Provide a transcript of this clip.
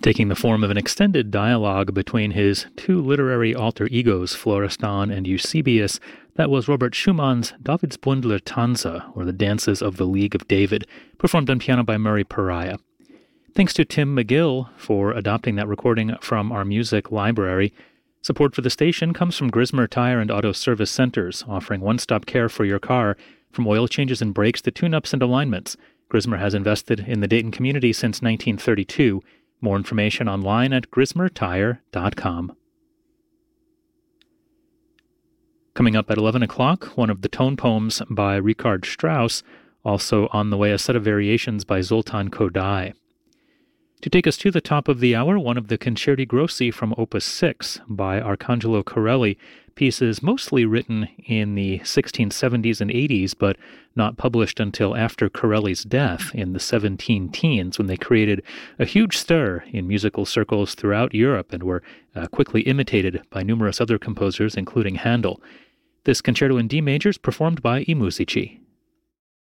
taking the form of an extended dialogue between his two literary alter egos, Florestan and Eusebius. That was Robert Schumann's Davidsbündler Tanze, or the Dances of the League of David, performed on piano by Murray Pariah. Thanks to Tim McGill for adopting that recording from our music library. Support for the station comes from Grismer Tire and Auto Service Centers, offering one-stop care for your car, from oil changes and brakes to tune-ups and alignments. Grismer has invested in the Dayton community since 1932. More information online at grismertire.com. Coming up at 11 o'clock, one of the tone poems by Richard Strauss, also on the way a set of variations by Zoltan Kodály. To take us to the top of the hour, one of the Concerti Grossi from Opus 6 by Arcangelo Corelli, pieces mostly written in the 1670s and 80s, but not published until after Corelli's death in the 17 teens, when they created a huge stir in musical circles throughout Europe and were quickly imitated by numerous other composers, including Handel. This concerto in D major is performed by I Musici.